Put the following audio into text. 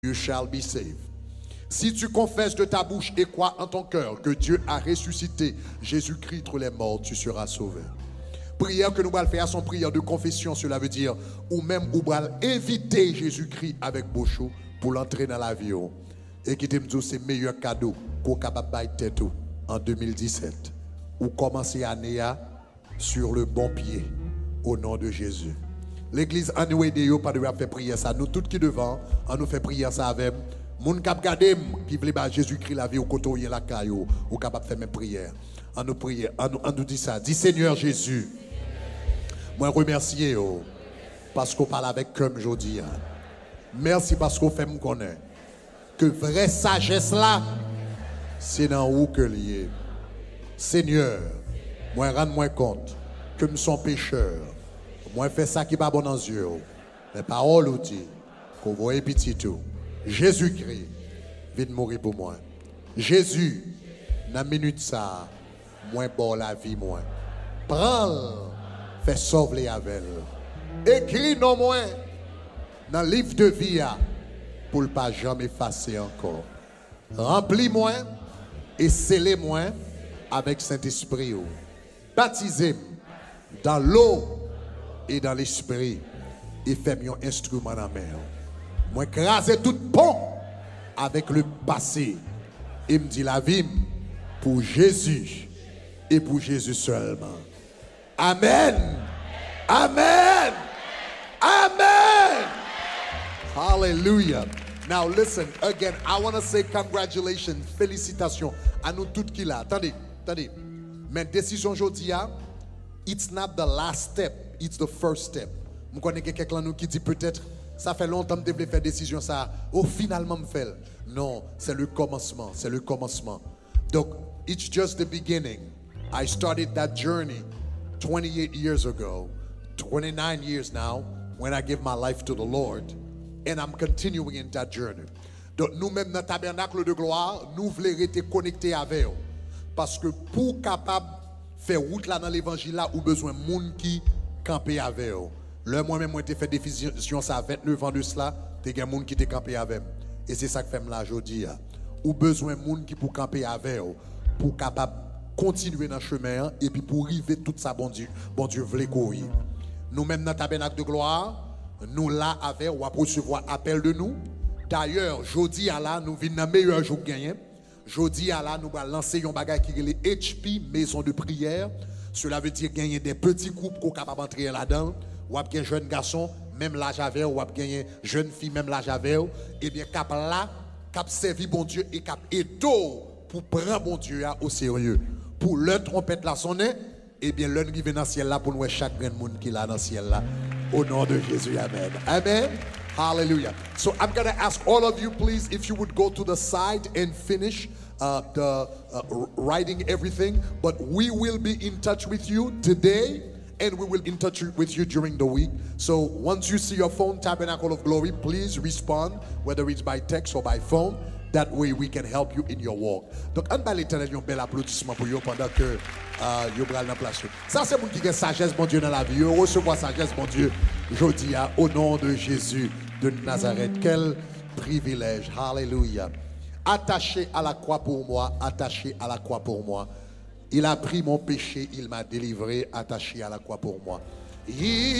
you shall be saved. Si tu confesses de ta bouche et crois en ton cœur que Dieu a ressuscité Jésus-Christ entre les morts, tu seras sauvé. Prière que nous allons faire, son prière de confession, cela veut dire, ou même nous allons inviter Jésus-Christ avec Bochou pour l'entrer dans l'avion. Et qui te dit c'est le meilleur cadeau qu'on est capable de tête en 2017. Ou commencer l'année sur le bon pied au nom de Jésus. L'église en nous aide pas de faire prière ça. Nous tous qui devant, on nous fait prière ça avec moun k'ap gade qui veut Jésus-Christ la vie au côté la caillou ou capable faire mes prières. On nous prie, on nous dit ça. Dis Seigneur Jésus. Moi remercier parce qu'on parle avec comme aujourd'hui. Merci parce qu'on fait me connaître que vraie sagesse là c'est dans où que lié. Seigneur, moi rends-moi compte que me sont pécheur. Moi fais ça qui pas bon dans yeux. Les paroles ou dit qu'on voit petit tout. Jésus-Christ vient mourir pour moi. Jésus, dans la minute ça, moi bon la vie moi. Prends, fais sauver avec. Écris non moi dans le livre de vie pour ne pas jamais effacer encore. Remplis-moi et scellez-moi avec Saint-Esprit. Baptisez-moi dans l'eau et dans l'esprit et fais-moi un instrument dans la mer. Moi craser tout pont avec le passé et me dit la vie pour Jésus et pour Jésus seulement. Amen. Amen. Amen. Hallelujah. Now listen, again, I want to say congratulations, félicitations à nous tous qui là. Attendez. Mais décision aujourd'hui, it's not the last step, it's the first step. Je connais quelqu'un qui dit peut-être ça fait longtemps que je devais faire décision ça. Oh finalement me fait. Non, c'est le commencement, Donc it's just the beginning. I started that journey 28 years ago, 29 years now when I gave my life to the Lord and I'm continuing in that journey. Donc nous-mêmes dans le tabernacle de gloire, nous voulons rester connectés avec eux. Parce que pour capable faire route là dans l'évangile là, ou besoin de monde qui camper avec eux. Le moi-même j'ai fait décision ça 29 ans de cela, t'es un monde qui t'est campé avec. Et c'est ça que fait là aujourd'hui. Ou besoin de monde qui pour camper avec eux, pour capable continuer dans le chemin et puis pour arriver tout ça bon Dieu voulait courir. Nous-mêmes dans le tabernacle de gloire, nous là avec ou à recevoir appel de nous. D'ailleurs, jeudi à là nous venons dans le meilleur jour gagné. Jeudi à là, nous allons lancer un bagage qui est le HP, maison de prière. Cela veut dire gagner des petits groupes qu'on est capable d'entrer là-dedans. Ou à un jeune garçon, même l'âge avec, ou à une jeune fille, même l'âge avec. Et bien, cap là, cap servi bon Dieu et cap édo pour prendre bon Dieu au sérieux. Pour le trompette là sonner, et bien, l'un qui vient dans le ciel là pour nous chaque grand monde qui est là dans le ciel là. Au nom de Jésus, amen. Amen. Hallelujah. So I'm going to ask all of you, please, if you would go to the side and finish writing everything. But we will be in touch with you today, and we will in touch with you during the week. So once you see your phone, Tabernacle of Glory, please respond, whether it's by text or by phone. That way we can help you in your walk. Donc, on va l'éternel un bel applaudissement pour vous pendant que vous prenez la place. Ça, c'est mon qui a sagesse, mon Dieu, dans la vie. Recevoir sagesse, mon Dieu, jeudi, au nom de Jésus de Nazareth. Quel privilège. Hallelujah. Attaché à la croix pour moi, attaché à la croix pour moi. Il a pris mon péché, il m'a délivré, attaché à la croix pour moi.